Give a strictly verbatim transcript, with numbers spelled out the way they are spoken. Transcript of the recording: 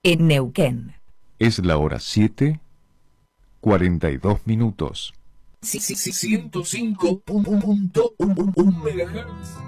en Neuquén. Es la hora siete, cuarenta y dos minutos. Sí, sí, sí, ciento cinco punto uno megahertz.